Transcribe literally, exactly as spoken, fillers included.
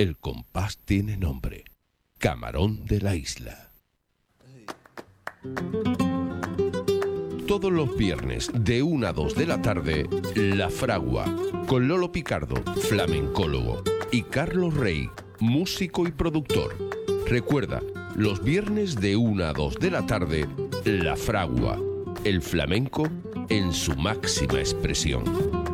El compás tiene nombre. Camarón de la Isla. Todos los viernes de una a dos de la tarde, La Fragua, con Lolo Picardo, flamencólogo, y Carlos Rey, músico y productor. Recuerda, los viernes de una a dos de la tarde, La Fragua, el flamenco en su máxima expresión.